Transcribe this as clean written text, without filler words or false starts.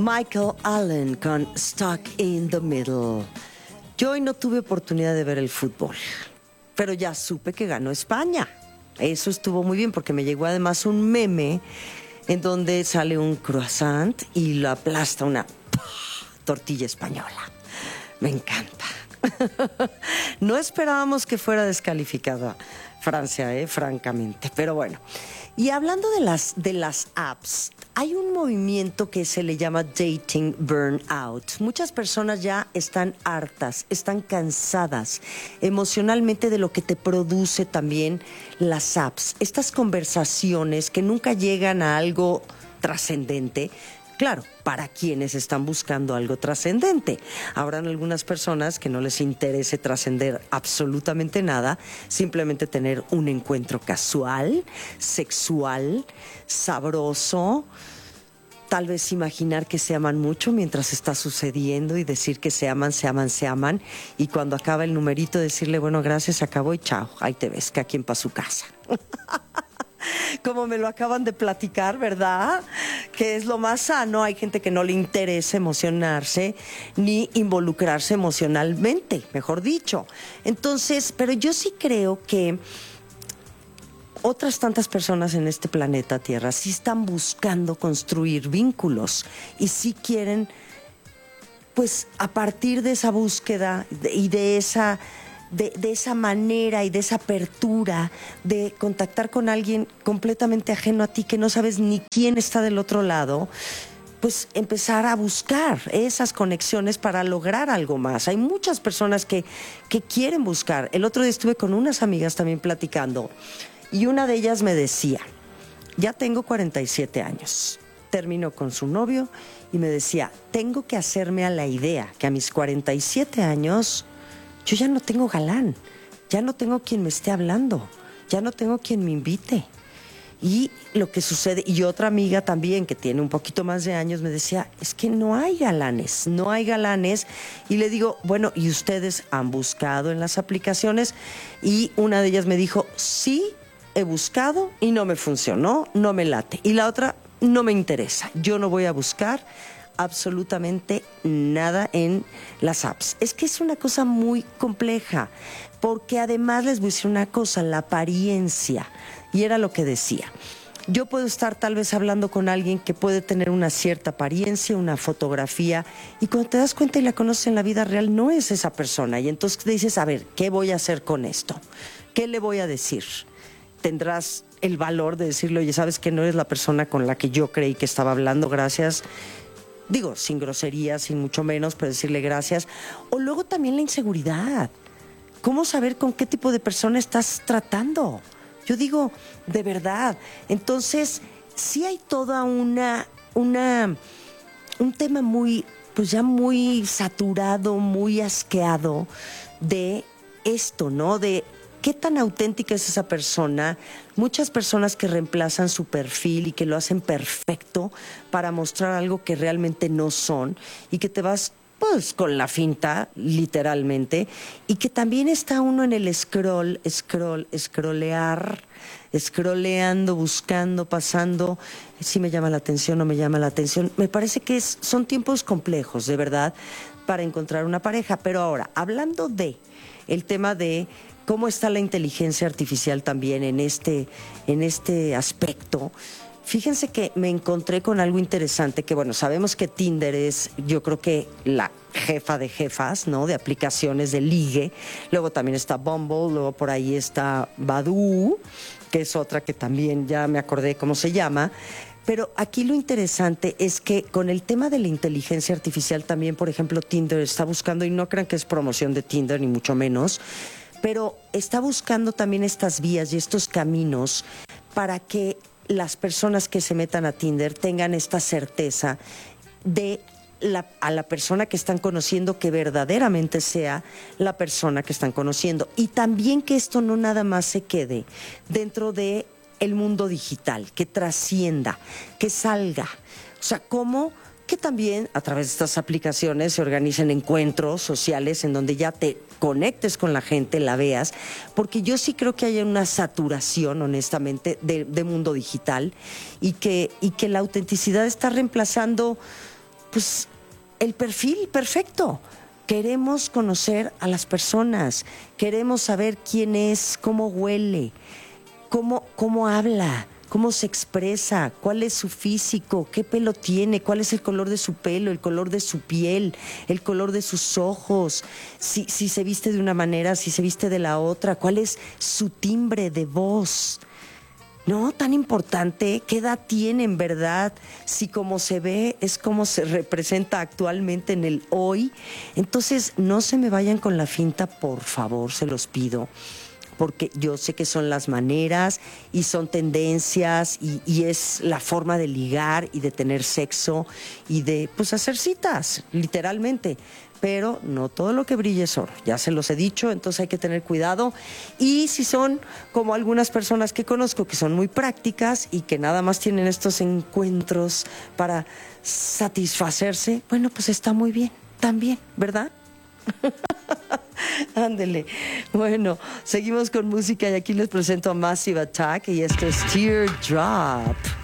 Michael Allen con Stuck in the Middle. Yo hoy no tuve oportunidad de ver el fútbol, pero ya supe que ganó España. Eso estuvo muy bien porque me llegó además un meme en donde sale un croissant y lo aplasta una tortilla española. Me encanta. No esperábamos que fuera descalificada Francia, francamente, pero bueno. Y hablando de las apps, hay un movimiento que se le llama dating burnout. Muchas personas ya están hartas, están cansadas emocionalmente de lo que te produce también las apps. Estas conversaciones que nunca llegan a algo trascendente. Claro, para quienes están buscando algo trascendente. Habrán algunas personas que no les interese trascender absolutamente nada, simplemente tener un encuentro casual, sexual, sabroso, tal vez imaginar que se aman mucho mientras está sucediendo y decir que se aman, y cuando acaba el numerito decirle, bueno, gracias, se acabó y chao, ahí te ves, cada quien para su casa. Como me lo acaban de platicar, ¿verdad? Que es lo más sano. Hay gente que no le interesa emocionarse ni involucrarse emocionalmente, mejor dicho. Entonces, pero yo sí creo que otras tantas personas en este planeta Tierra sí están buscando construir vínculos y sí quieren, pues, a partir de esa búsqueda y de esa manera y de esa apertura de contactar con alguien completamente ajeno a ti, que no sabes ni quién está del otro lado, pues empezar a buscar esas conexiones para lograr algo más. Hay muchas personas que quieren buscar. El otro día estuve con unas amigas también platicando y una de ellas me decía, ya tengo 47 años, terminó con su novio y me decía, tengo que hacerme a la idea que a mis 47 años yo ya no tengo galán, ya no tengo quien me esté hablando, ya no tengo quien me invite. Y lo que sucede, y otra amiga también que tiene un poquito más de años me decía, es que no hay galanes. Y le digo, bueno, ¿y ustedes han buscado en las aplicaciones? Y una de ellas me dijo, sí, he buscado y no me funcionó, no me late. Y la otra, no me interesa, yo no voy a buscar absolutamente nada en las apps. Es que es una cosa muy compleja, porque además les voy a decir una cosa, la apariencia, y era lo que decía. Yo puedo estar tal vez hablando con alguien que puede tener una cierta apariencia, una fotografía, y cuando te das cuenta y la conoces en la vida real, no es esa persona. Y entonces te dices, a ver, ¿qué voy a hacer con esto? ¿Qué le voy a decir? Tendrás el valor de decirle, oye, ¿sabes que no eres la persona con la que yo creí que estaba hablando? Gracias. Digo, sin groserías, sin mucho menos, pero decirle gracias. O luego también la inseguridad. ¿Cómo saber con qué tipo de persona estás tratando? Yo digo, de verdad. Entonces, sí hay toda un tema muy, pues ya muy saturado, muy asqueado de esto, ¿no? De qué tan auténtica es esa persona. Muchas personas que reemplazan su perfil y que lo hacen perfecto para mostrar algo que realmente no son y que te vas pues con la finta, literalmente, y que también está uno en el scrolleando, buscando, pasando, si me llama la atención, no me llama la atención. Me parece que son tiempos complejos, de verdad, para encontrar una pareja. Pero ahora, hablando de el tema de cómo está la inteligencia artificial también en este aspecto. Fíjense que me encontré con algo interesante, que bueno, sabemos que Tinder es, yo creo que la jefa de jefas, ¿no? De aplicaciones de ligue. Luego también está Bumble, luego por ahí está Badoo, que es otra que también ya me acordé cómo se llama. Pero aquí lo interesante es que con el tema de la inteligencia artificial también, por ejemplo, Tinder está buscando, y no crean que es promoción de Tinder, ni mucho menos, pero está buscando también estas vías y estos caminos para que las personas que se metan a Tinder tengan esta certeza de a la persona que están conociendo, que verdaderamente sea la persona que están conociendo. Y también que esto no nada más se quede dentro de el mundo digital, que trascienda, que salga. O sea, cómo que también a través de estas aplicaciones se organicen encuentros sociales en donde ya te conectes con la gente, la veas, porque yo sí creo que hay una saturación, honestamente, de mundo digital y que la autenticidad está reemplazando pues el perfil perfecto. Queremos conocer a las personas, queremos saber quién es, cómo huele, cómo habla, cómo se expresa, cuál es su físico, qué pelo tiene, cuál es el color de su pelo, el color de su piel, el color de sus ojos, si se viste de una manera, si se viste de la otra, cuál es su timbre de voz. No, tan importante, ¿qué edad tiene en verdad? Si como se ve es como se representa actualmente en el hoy. Entonces, no se me vayan con la finta, por favor, se los pido. Porque yo sé que son las maneras y son tendencias y es la forma de ligar y de tener sexo y de, pues, hacer citas, literalmente. Pero no todo lo que brilla es oro, ya se los he dicho, entonces hay que tener cuidado. Y si son como algunas personas que conozco que son muy prácticas y que nada más tienen estos encuentros para satisfacerse, bueno, pues está muy bien, también, ¿verdad? Ándele. Bueno, seguimos con música y aquí les presento a Massive Attack y esto es Teardrop.